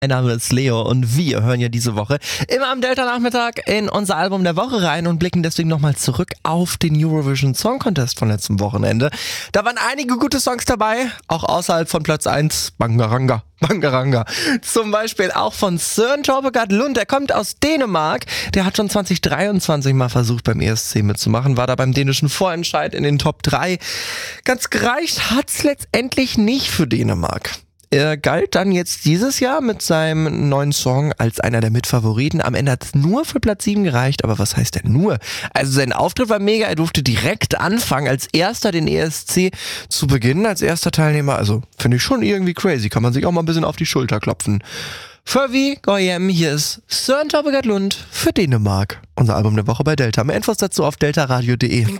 Mein Name ist Leo und wir hören ja diese Woche immer am Delta-Nachmittag in unser Album der Woche rein und blicken deswegen nochmal zurück auf den Eurovision Song Contest von letztem Wochenende. Da waren einige gute Songs dabei, auch außerhalb von Platz 1, Bangaranga. Zum Beispiel auch von Søren Torpegaard Lund, der kommt aus Dänemark. Der hat schon 2023 mal versucht beim ESC mitzumachen, war da beim dänischen Vorentscheid in den Top 3. Ganz gereicht hat's letztendlich nicht für Dänemark. Er galt dann jetzt dieses Jahr mit seinem neuen Song als einer der Mitfavoriten. Am Ende hat es nur für Platz 7 gereicht, aber was heißt denn nur? Also sein Auftritt war mega, er durfte direkt anfangen, als erster den ESC zu beginnen, als erster Teilnehmer. Also finde ich schon irgendwie crazy, kann man sich auch mal ein bisschen auf die Schulter klopfen. Furvi Goyem, hier ist Søren Torpegaard Lund für Dänemark. Unser Album der Woche bei Delta. Mehr Infos dazu auf deltaradio.de.